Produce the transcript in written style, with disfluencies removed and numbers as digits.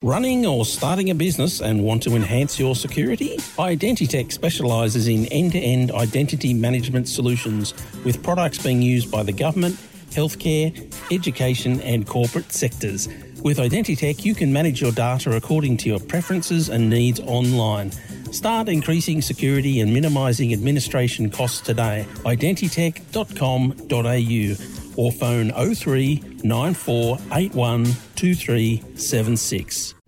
Running or starting a business and want to enhance your security? Identitech specialises in end-to-end identity management solutions with products being used by the government, healthcare, education and corporate sectors. With Identitech, you can manage your data according to your preferences and needs online. Start increasing security and minimising administration costs today. Identitech.com.au or phone 03 9481 2376.